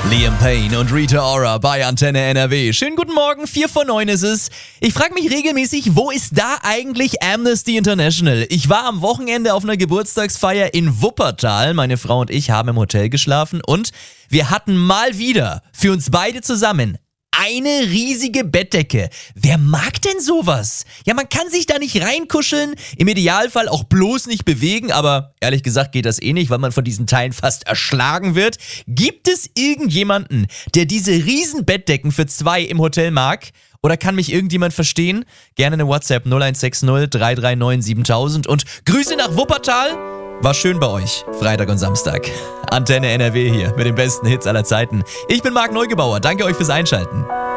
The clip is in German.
Liam Payne und Rita Ora bei Antenne NRW. Schönen guten Morgen, 4 vor 9 ist es. Ich frage mich regelmäßig, wo ist da eigentlich Amnesty International? Ich war am Wochenende auf einer Geburtstagsfeier in Wuppertal. Meine Frau und ich haben im Hotel geschlafen und wir hatten mal wieder für uns beide zusammen eine riesige Bettdecke. Wer mag denn sowas? Ja, man kann sich da nicht reinkuscheln, im Idealfall auch bloß nicht bewegen, aber ehrlich gesagt geht das eh nicht, weil man von diesen Teilen fast erschlagen wird. Gibt es irgendjemanden, der diese riesen Bettdecken für 2 im Hotel mag? Oder kann mich irgendjemand verstehen? Gerne eine WhatsApp 0160 339 7000 und Grüße nach Wuppertal. War schön bei euch, Freitag und Samstag. Antenne NRW hier mit den besten Hits aller Zeiten. Ich bin Marc Neugebauer, danke euch fürs Einschalten.